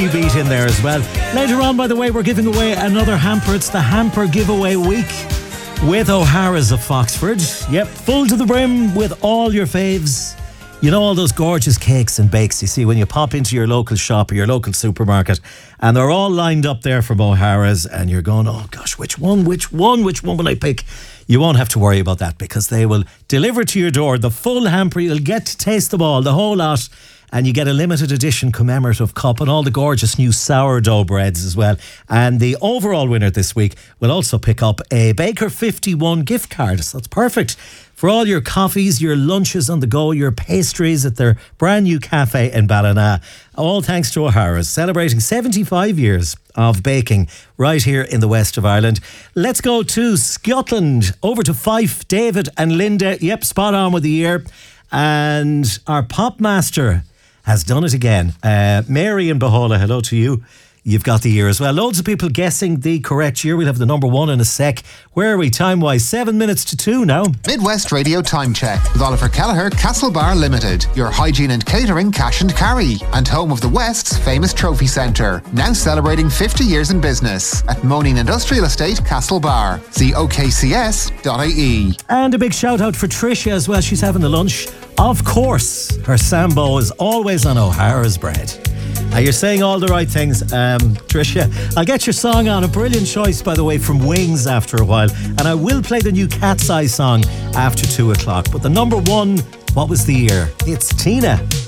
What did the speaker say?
beat in there as well. Later on, by the way, we're giving away another hamper. It's the hamper giveaway week with O'Hara's of Foxford. Yep, full to the brim with all your faves. You know, all those gorgeous cakes and bakes you see when you pop into your local shop or your local supermarket, and they're all lined up there from O'Hara's, and you're going, oh gosh, which one will I pick? You won't have to worry about that, because they will deliver to your door the full hamper. You'll get to taste them all, the whole lot. And you get a limited edition commemorative cup and all the gorgeous new sourdough breads as well. And the overall winner this week will also pick up a Baker 51 gift card. So that's perfect for all your coffees, your lunches on the go, your pastries at their brand new cafe in Ballina. All thanks to O'Hara's, celebrating 75 years of baking right here in the west of Ireland. Let's go to Scotland, over to Fife. David and Linda, yep, spot on with the year. And our pop master has done it again. Mary in Bahola, hello to you. You've got the year as well. Loads of people guessing the correct year. We'll have the number one in a sec. Where are we time-wise? 7 minutes to 2 now. Midwest Radio Time Check with Oliver Kelleher, Castlebar Limited. Your hygiene and catering cash and carry. And home of the West's famous trophy centre. Now celebrating 50 years in business. At Moaning Industrial Estate, Castlebar. See okcs.ie. And a big shout out for Tricia as well. She's having the lunch. Of course, her Sambo is always on O'Hara's bread. You're saying all the right things, Tricia. I'll get your song on. A brilliant choice, by the way, from Wings after a while. And I will play the new Cat's Eye song after 2 o'clock. But the number one, what was the year? It's Tina.